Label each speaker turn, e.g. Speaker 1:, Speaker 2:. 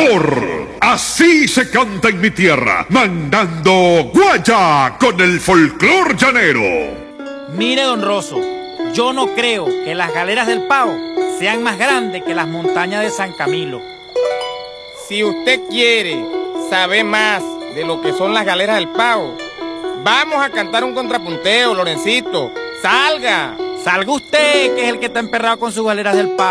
Speaker 1: tambor. Así se canta en mi tierra, mandando guaya con el folclor llanero.
Speaker 2: Mire, don Rosso, yo no creo que las galeras del Pavo sean más grandes que las montañas de San Camilo.
Speaker 3: Si usted quiere saber más de lo que son las galeras del Pavo, vamos a cantar un contrapunteo, Lorencito. ¡Salga!
Speaker 2: Salga usted, que es el que está emperrado con sus galeras del Pavo.